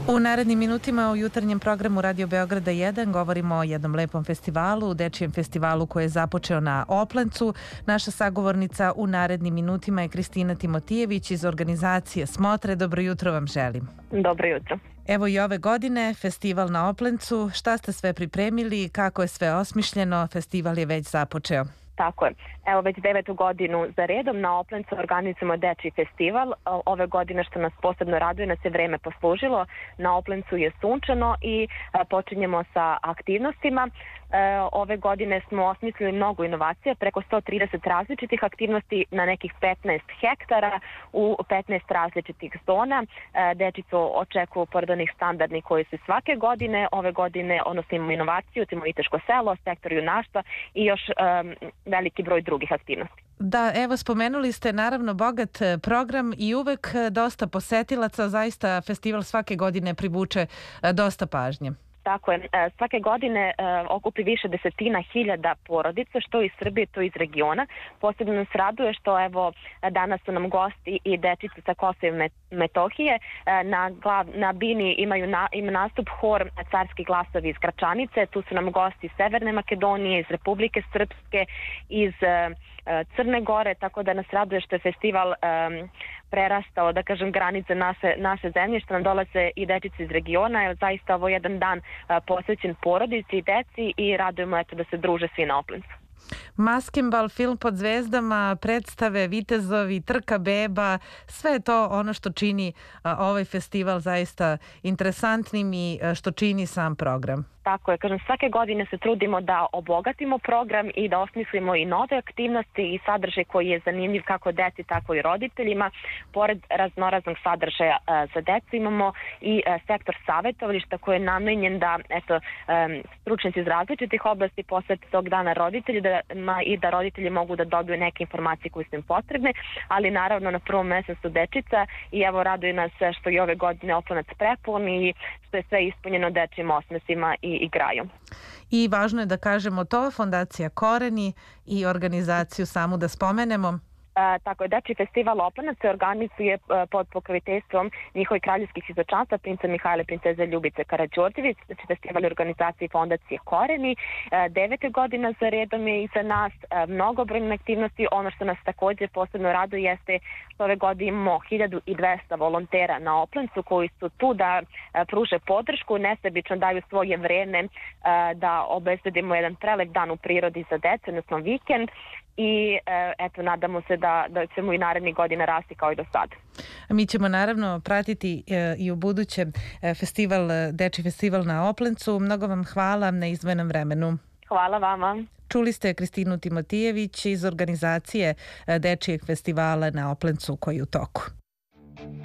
U narednim minutima u jutarnjem programu Radio Beograda 1 govorimo o jednom lepom festivalu, dečijem festivalu koji je započeo na Oplencu. Naša sagovornica u narednim minutima je Kristina Timotijević iz organizacije Smotre. Dobro jutro vam želim. Dobro jutro. Evo i ove godine festival na Oplencu. Šta ste sve pripremili, kako je sve osmišljeno? Festival je već započeo. Tako je. Evo već 9. godinu za redom na Oplencu organizujemo dečiji festival. Ove godine što nas posebno raduje nas je vreme poslužilo. Na Oplencu je sunčano i počinjemo sa aktivnostima. Ove godine smo osmislili mnogo inovacija, preko 130 različitih aktivnosti na nekih 15 hektara u 15 različitih zona. Dečicu očekuju pored onih standardnih koji su svake godine. Ove godine imamo inovaciju, Timoniteško selo, sektor junaštva i još veliki broj drugih aktivnosti. Da, evo spomenuli ste naravno bogat program i uvek dosta posetilaca, zaista festival svake godine privuče dosta pažnje. Tako je. Svake godine okupi više desetina hiljada porodica, što iz Srbije, to iz regiona. Posebno nas raduje što evo danas su nam gosti i dečice sa Kosova i Metohije. Na bini ima nastup hor Carski glasovi iz Gračanice. Tu su nam gosti iz Severne Makedonije, iz Republike Srpske, iz Crne Gore, tako da nas raduje što je festival prerastao, da kažem, granice naše zemlje, što nam dolaze i dečice iz regiona. Evo, zaista ovo je jedan dan posvećen porodici i deci i radujemo da se druže svi na Oplencu. Maskembal, film pod zvezdama, predstave, vitezovi, trka beba, sve je to ono što čini ovaj festival zaista interesantnim i što čini sam program. Tako je, kažem, svake godine se trudimo da obogatimo program i da osmislimo i nove aktivnosti i sadržaj koji je zanimljiv kako deci, tako i roditeljima. Pored raznoraznog sadržaja za decu imamo i sektor savjetovališta koji je namenjen da stručnjaci iz različitih oblasti posvete tog dana roditeljima i da roditelji mogu da dobiju neke informacije koje su im potrebne, ali naravno na prvom mjestu su dečica i evo raduje nas što i ove godine Oplenac prepun i što je sve ispunjeno dečjim osmesima i graju. I važno je da kažemo to, Fondacija Koreni i organizaciju samu da spomenemo. Tako je, dečiji festival Oplenac se organizuje pod pokroviteljstvom njihovih kraljevskih izočanstva, princa Mihajla i princeze Ljubice Karađorđević. Znači, festival je organizacije Fondacije Koreni. 9. godina za redom je iza nas, mnogobrojne aktivnosti. Ono što nas također posebno raduje jeste što ove godine imamo 1200 volontera na Oplencu koji su tu da pruže podršku, nesebično daju svoje vreme da obezbedimo jedan prelep dan u prirodi za decu, odnosno vikend. I eto, nadamo se da ćemo i narednih godina rasti kao i do sada. Mi ćemo naravno pratiti i u buduće dečiji festival na Oplencu. Mnogo vam hvala na izdvojenom vremenu. Hvala vama. Čuli ste Kristinu Timotijević iz organizacije dečijeg festivala na Oplencu koji je u toku.